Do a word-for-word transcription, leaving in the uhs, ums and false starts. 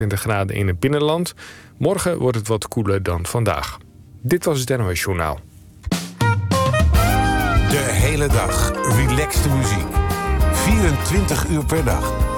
twintig graden in het binnenland. Morgen wordt het wat koeler dan vandaag. Dit was het N O S Journaal. De hele dag relaxte muziek. vierentwintig uur per dag.